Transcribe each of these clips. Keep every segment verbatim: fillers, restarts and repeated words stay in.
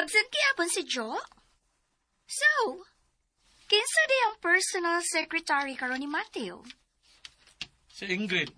Nagsagkiyapon si Jo? So, kinsa di ang personal secretary karon ni Mateo? Si Ingrid.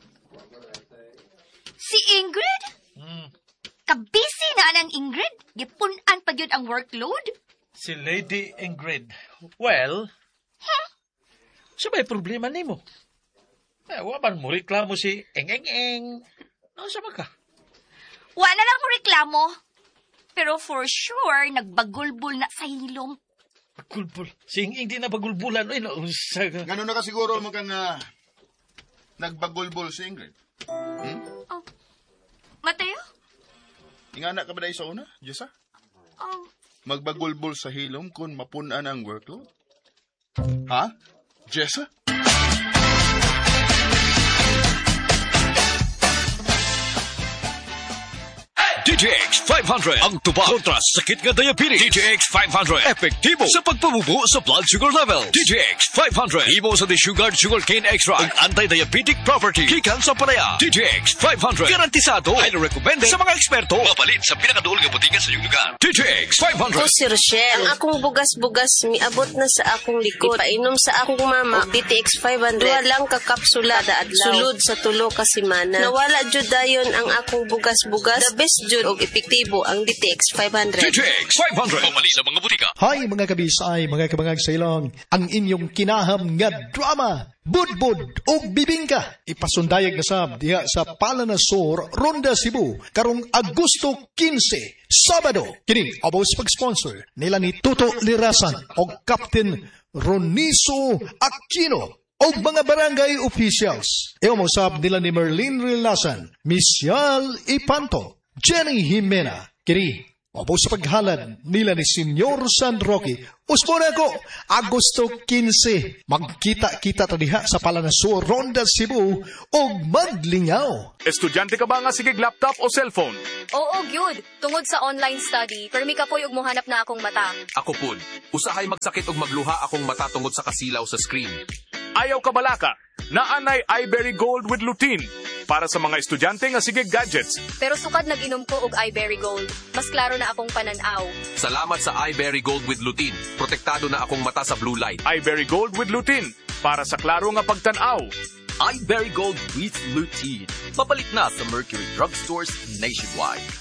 Si Ingrid? Hmm. Kabisi na ang Ingrid? Gipunan pa yun ang workload? Si Lady Ingrid. Well, Huh? sa may problema nimo. Eh, waman mo reklamo si Eng-Eng-Eng. Ano sa ka? Wala na lang mo reklamo. Pero for sure, nagbagulbul na sa hilom. Bagulbul. Si Eng-Eng di na bagulbulan. Ay, no, sa... Ganun na ka siguro mo kang uh, nagbagulbol si Ingrid. Hmm? Oh. Mateo? Ingana ka ba dahil sa una, Jessa? Oh. Magbagulbol sa hilom kung mapunan ang workload? Ha? Jessa? D J X five hundred ang tuba kontra sakit nga diabetes. D J X five hundred epektibo sa pagpabubo sa blood sugar level. D J X five hundred himo sa desugared sugarcane extract ug anti-diabetic property gikan sa palaya. D J X five hundred garantisado ay recommended sa mga eksperto. Mapalit sa pinakaduol nga butika sa iyong lugar. D J X five hundred. Ako si Rochelle. Ang akong bugas-bugas miabot na sa akong likod. Painom sa akong mama D T X five hundred. Duha lang ka kapsula kada adlaw. Sulod sa tulo ka semana. Nawala jud dayon ang akong bugas-bugas. The best jud og epektibo ang D T X five hundred. D J X five hundred mapalit sa mga butika. Hay mga kabisay, mga kabangag sa ilong, ang inyong kinaham nga drama, Budbud og Bibingka. Ipasundayag na sab diha sa Palanasor, Ronda, Cebu, karong Agosto quince, Sabado. Kini abos pag-sponsor nila ni Tuto Lirasan og Captain Roniso Aquino og mga barangay officials. Ewa mo sab nila ni Merlin Rilasan, Misyal Ipanto, Jenny Jimena. Kini opo sa paghalad nila ni Senyor San Roque. Usmona ko, Agosto quince, magkita-kita tadiha sa Palanasor, Ronda, Cebu, o maglingaw. Estudyante ka ba nga sigig laptop o cellphone? Oo, gyud. Tungod sa online study, permi ka po'y og mohanap na akong mata. Ako pud, usahay magsakit og magluha akong mata tungod sa kasilaw sa screen. Ayaw ka balaka, naanay iBerry Gold with lutein para sa mga estudyante nga sigig gadgets. Pero sukad nag-inom ko og iBerry Gold. Mas klaro na akong pananaw. Salamat sa iBerry Gold with lutein. Protektado na akong mata sa blue light. iBerry Gold with lutein para sa klaro nga pagtanaw. iBerry Gold with lutein. Mapalit na sa Mercury Drugstores nationwide.